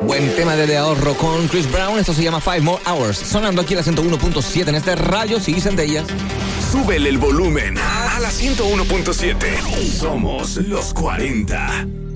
Buen tema de ahorro con Chris Brown. Esto se llama 5 More Hours. Sonando aquí a la 101.7 en este Rayos y Centellas. Súbele el volumen a la 101.7. Somos los 40.